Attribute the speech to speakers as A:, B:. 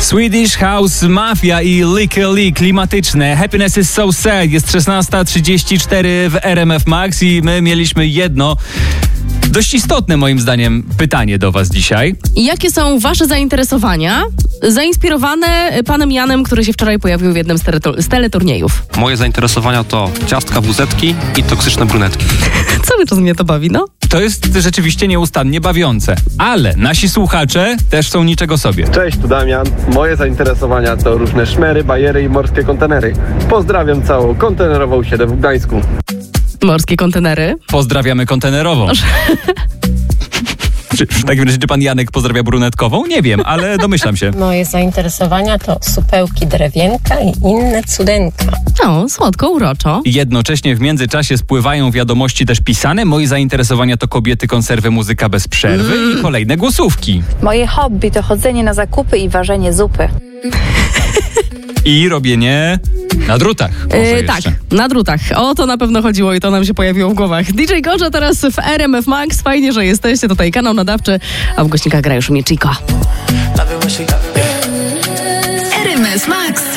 A: Swedish House Mafia i Licky Lee, klimatyczne. Happiness is so sad. Jest 16:34 w RMF Max i my mieliśmy jedno dość istotne, moim zdaniem, pytanie do was dzisiaj.
B: Jakie są wasze zainteresowania zainspirowane panem Janem, który się wczoraj pojawił w jednym z teleturniejów?
C: Moje zainteresowania to ciastka wuzetki i toksyczne brunetki.
B: Cały czas mnie to bawi, no.
A: To jest rzeczywiście nieustannie bawiące. Ale nasi słuchacze też są niczego sobie.
D: Cześć, tu Damian. Moje zainteresowania to różne szmery, bajery i morskie kontenery. Pozdrawiam całą kontenerową 7 w Gdańsku.
B: Morskie kontenery.
A: Pozdrawiamy kontenerową. W takim razie, czy pan Janek pozdrawia brunetkową? Nie wiem, ale domyślam się.
E: Moje zainteresowania to supełki drewienka i inne cudenka.
B: No, słodko, uroczo.
A: Jednocześnie w międzyczasie spływają wiadomości też pisane. Moje zainteresowania to kobiety, konserwy, muzyka bez przerwy i kolejne głosówki.
F: Moje hobby to chodzenie na zakupy i ważenie zupy.
A: I robienie na drutach.
B: Tak, na drutach. O to na pewno chodziło i to nam się pojawiło w głowach. DJ Gorza teraz w RMF Max. Fajnie, że jesteście. Tutaj kanał nadawczy, a w głośnikach gra już Michiko.
G: RMF Max.